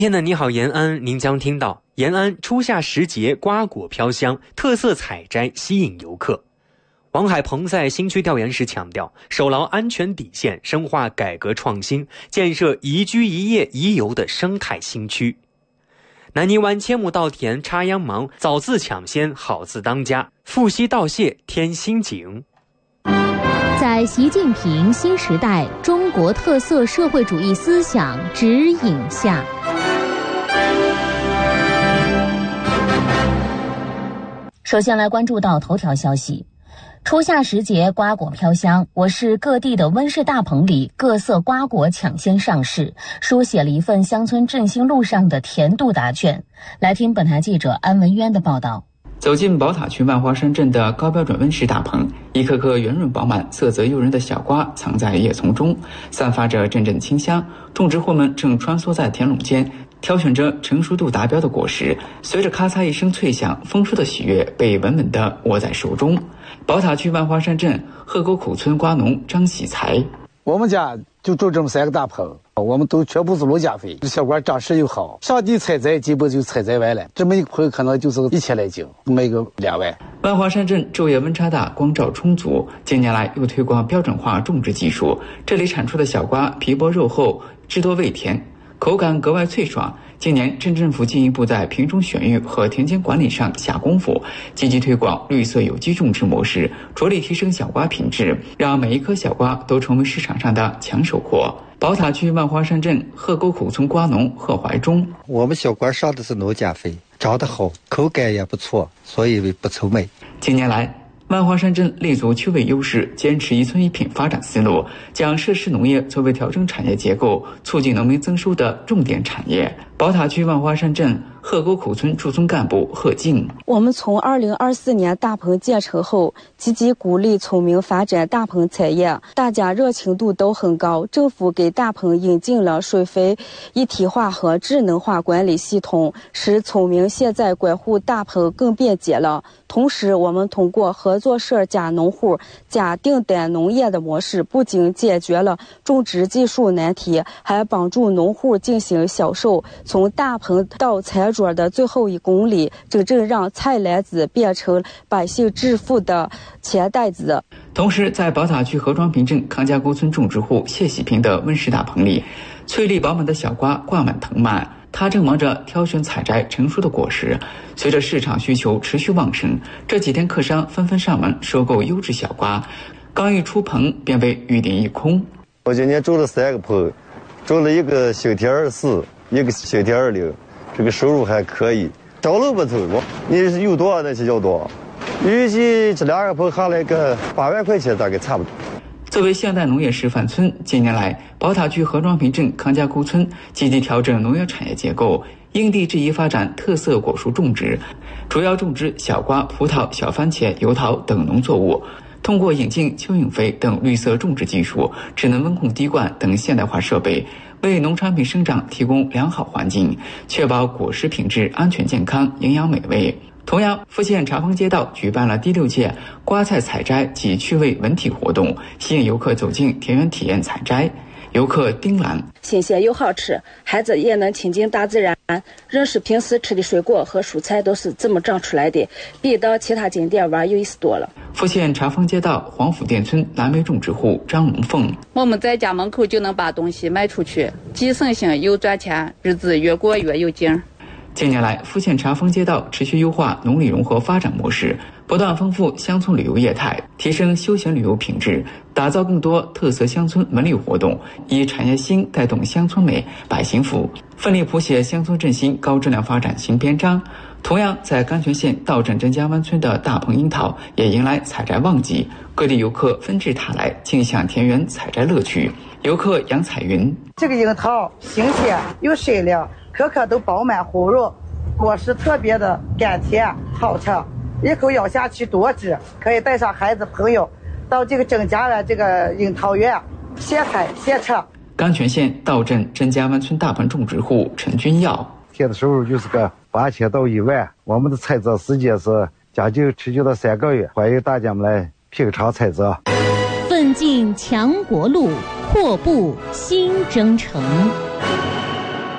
今天的你好延安，您将听到延安初夏时节瓜果飘香，特色采摘吸引游客。王海鹏在新区调研时强调，守牢安全底线，深化改革创新，建设宜居宜业宜游的生态新区。南泥湾千亩稻田插秧忙，早自抢先，好自当家，富硒稻蟹添新景。 在习近平新时代中国特色社会主义思想指引下，首先来关注到头条消息。初夏时节瓜果飘香，我市各地的温室大棚里各色瓜果抢先上市，书写了一份乡村振兴路上的甜度答卷。来听本台记者安文渊的报道。 走进宝塔区万花山镇的高标准温室大棚，一颗颗圆润饱满、色泽诱人的小瓜藏在叶丛中，散发着阵阵清香。种植户们正穿梭在田垄间，挑选着成熟度达标的果实。随着咔嚓一声脆响，丰收的喜悦被稳稳地握在手中。宝塔区万花山镇鹤沟口村瓜农张喜才： 我们家就种这么3个大棚，我们都全部是陆家肥，小瓜长势又好，上地采摘基本就采摘完了，这么一捆可能就是1000来斤，卖个2万。 万花山镇昼夜温差大，光照充足，近年来又推广标准化种植技术，这里产出的小瓜皮薄肉厚，汁多味甜，口感格外脆爽。今年镇政府进一步在品种选育和田间管理上下功夫，积极推广绿色有机种植模式，着力提升小瓜品质，让每一颗小瓜都成为市场上的抢手货。宝塔区万花山镇鹤沟口村瓜农贺怀忠： 我们小瓜上的是农家肥，长得好，口感也不错，所以不愁卖。 近年来，万花山镇立足区位优势，坚持一村一品发展思路，将涉事农业作为调整产业结构、促进农民增收的重点产业。宝塔区万花山镇鹤沟口村驻村干部贺静： 我们从2024年大棚建成后，积极鼓励村民发展大棚产业，大家热情度都很高。政府给大棚引进了水肥一体化和智能化管理系统，使村民现在管护大棚更便捷了。同时，我们通过合作社加农户加订单农业的模式，不仅解决了种植技术难题，还帮助农户进行销售。从大棚到餐桌的最后1公里，真正让菜篮子变成百姓致富的钱袋子。 同时，在宝塔区河庄坪镇康家沟村种植户谢喜平的温室大棚里，翠绿饱满的小瓜挂满藤蔓，他正忙着挑选采摘成熟的果实。随着市场需求持续旺盛，这几天客商纷纷上门收购优质小瓜，刚一出棚便被预订一空。 我今年种了3个棚，种了一个新田24，一个新田20，这个收入还可以，销路不错。你有多少那就要多少，预计这2个棚下来个8万块钱大概差不多。 作为现代农业示范村，近年来宝塔区河庄坪镇康家沟村积极调整农业产业结构，因地制宜发展特色果树种植，主要种植小瓜、葡萄、小番茄、油桃等农作物。通过引进蚯蚓肥等绿色种植技术、智能温控滴灌等现代化设备，为农产品生长提供良好环境，确保果实品质安全健康、营养美味。同样，富县茶坊街道举办了第6届瓜菜采摘及趣味文体活动，吸引游客走进田园体验采摘。游客丁兰： 新鲜又好吃，孩子也能亲近大自然，认识平时吃的水果和蔬菜都是怎么长出来的，比到其他景点玩有意思多了。 富县茶坊街道黄府店村蓝莓种植户张龙凤： 我们在家门口就能把东西卖出去，既省心又赚钱，日子越过越有劲。 近年来，富县茶坊街道持续优化农里融合发展模式，不断丰富乡村旅游业态，提升休闲旅游品质，打造更多特色乡村文旅活动，以产业兴带动乡村美、百姓富，奋力谱写乡村振兴高质量发展新篇章。同样，在甘泉县道镇甄家湾村的大棚樱桃也迎来采摘旺季，各地游客纷至沓来，尽享田园采摘乐趣。游客杨彩云： 这个樱桃新鲜又深亮，颗颗都饱满红润，果实特别的甘甜好吃，一口咬下去多汁，可以带上孩子朋友到这个甄家湾这个樱桃园现采现吃。 甘泉县道镇甄家湾村大棚种植户陈君耀： 天的收入就是个8000到1万，我们的采摘时间是将近持续了3个月，欢迎大家们来品尝采摘。 奋进强国路，阔步新征程。